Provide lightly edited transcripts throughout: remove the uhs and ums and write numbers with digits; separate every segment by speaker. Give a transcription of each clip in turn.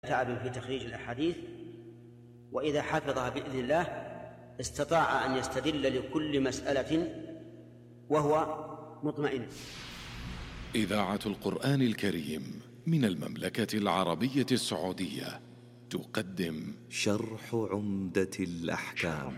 Speaker 1: تعب في تخريج الأحاديث، وإذا حفظها بإذن الله استطاع أن يستدل لكل مسألة وهو مطمئن.
Speaker 2: إذاعة القرآن الكريم من المملكة العربية السعودية تقدم
Speaker 3: شرح عمدة الأحكام.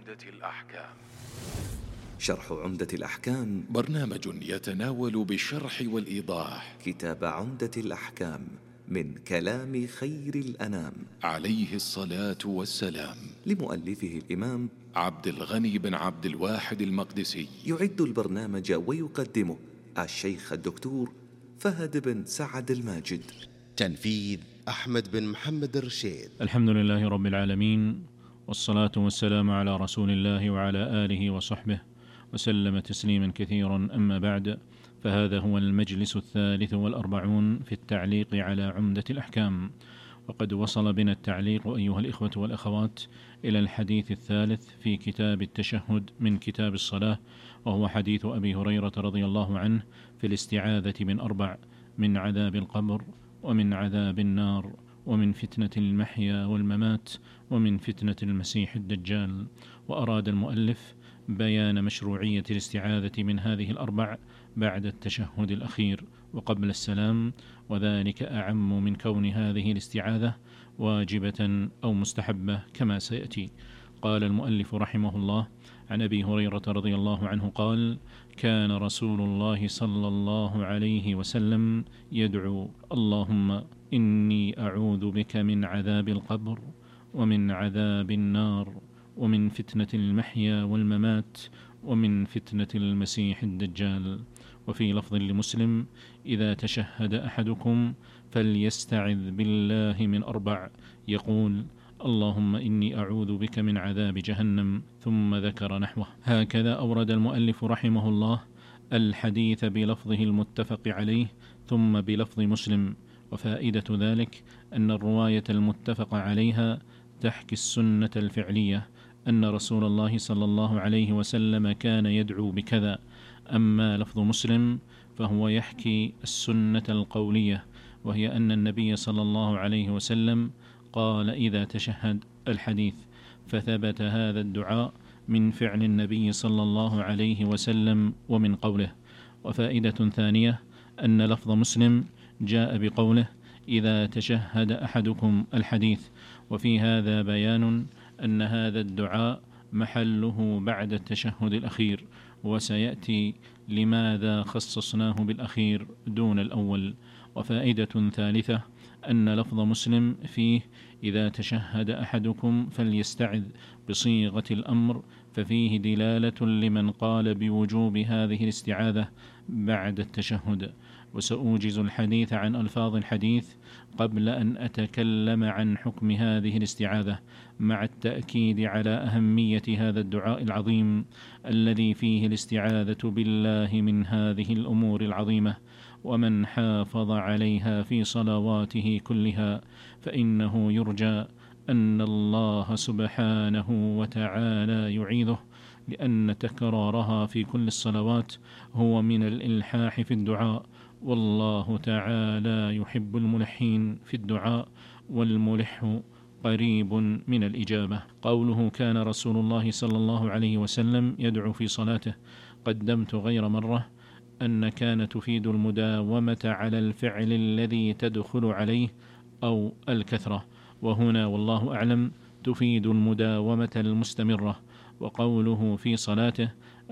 Speaker 3: شرح عمدة الأحكام
Speaker 2: برنامج يتناول بالشرح والإيضاح
Speaker 3: كتاب عمدة الأحكام من كلام خير الأنام
Speaker 2: عليه الصلاة والسلام،
Speaker 3: لمؤلفه الإمام
Speaker 2: عبد الغني بن عبد الواحد المقدسي.
Speaker 3: يعد البرنامج ويقدمه الشيخ الدكتور فهد بن سعد الماجد.
Speaker 4: تنفيذ أحمد بن محمد الرشيد.
Speaker 5: الحمد لله رب العالمين، والصلاة والسلام على رسول الله وعلى آله وصحبه وسلم تسليما كثيرا. أما بعد، فهذا هو المجلس 43 في التعليق على عمدة الأحكام، وقد وصل بنا التعليق أيها الإخوة والأخوات إلى الحديث الثالث في كتاب التشهد من كتاب الصلاة، وهو حديث أبي هريرة رضي الله عنه في الاستعاذة من 4: من عذاب القبر، ومن عذاب النار، ومن فتنة المحيا والممات، ومن فتنة المسيح الدجال. وأراد المؤلف بيان مشروعية الاستعاذة من هذه 4 بعد التشهد الأخير وقبل السلام، وذلك أعم من كون هذه الاستعاذة واجبة أو مستحبة كما سيأتي. قال المؤلف رحمه الله: عن أبي هريرة رضي الله عنه قال: كان رسول الله صلى الله عليه وسلم يدعو: اللهم إني أعوذ بك من عذاب القبر، ومن عذاب النار، ومن فتنة المحيا والممات، ومن فتنة المسيح الدجال. وفي لفظ لمسلم: إذا تشهد أحدكم فليستعذ بالله من 4، يقول: اللهم إني أعوذ بك من عذاب جهنم، ثم ذكر نحوه. هكذا أورد المؤلف رحمه الله الحديث بلفظه المتفق عليه ثم بلفظ مسلم. وفائدة ذلك أن الرواية المتفق عليها تحكي السنة الفعلية، أن رسول الله صلى الله عليه وسلم كان يدعو بكذا. أما لفظ مسلم فهو يحكي السنة القولية، وهي أن النبي صلى الله عليه وسلم قال إذا تشهد الحديث، فثبت هذا الدعاء من فعل النبي صلى الله عليه وسلم ومن قوله. وفائدة ثانية أن لفظ مسلم جاء بقوله إذا تشهد أحدكم الحديث، وفي هذا بيان أن هذا الدعاء محله بعد التشهد الأخير، وسيأتي لماذا خصصناه بالأخير دون الأول. وفائدة ثالثة أن لفظ مسلم فيه إذا تشهد أحدكم فليستعذ بصيغة الأمر، ففيه دلالة لمن قال بوجوب هذه الاستعاذة بعد التشهد. وسأوجز الحديث عن ألفاظ الحديث قبل أن أتكلم عن حكم هذه الاستعاذة، مع التأكيد على أهمية هذا الدعاء العظيم الذي فيه الاستعاذة بالله من هذه الأمور العظيمة. ومن حافظ عليها في صلواته كلها فإنه يرجى أن الله سبحانه وتعالى يعيذه، لأن تكرارها في كل الصلوات هو من الإلحاح في الدعاء، والله تعالى يحب الملحين في الدعاء، والملح قريب من الإجابة. قوله كان رسول الله صلى الله عليه وسلم يدعو في صلاته، قدمت غير مرة أن كان تفيد المداومة على الفعل الذي تدخل عليه أو الكثرة، وهنا والله أعلم تفيد المداومة المستمرة. وقوله في صلاته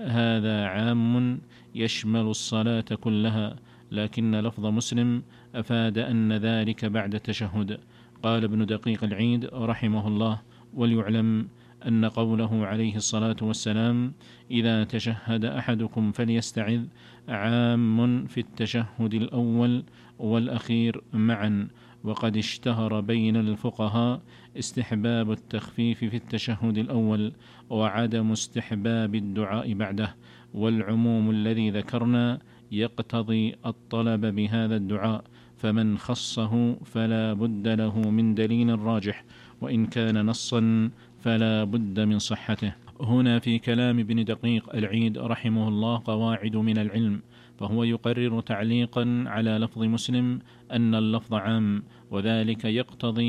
Speaker 5: هذا عام يشمل الصلاة كلها، لكن لفظ مسلم أفاد أن ذلك بعد التشهد. قال ابن دقيق العيد رحمه الله: وليعلم أن قوله عليه الصلاة والسلام إذا تشهد أحدكم فليستعذ عام في التشهد الأول والأخير معا. وقد اشتهر بين الفقهاء استحباب التخفيف في التشهد الأول وعدم استحباب الدعاء بعده، والعموم الذي ذكرنا يقتضي الطلب بهذا الدعاء، فمن خصه فلا بد له من دليل راجح، وإن كان نصا فلا بد من صحته. هنا في كلام ابن دقيق العيد رحمه الله قواعد من العلم، فهو يقرر تعليقا على لفظ مسلم أن اللفظ عام، وذلك يقتضي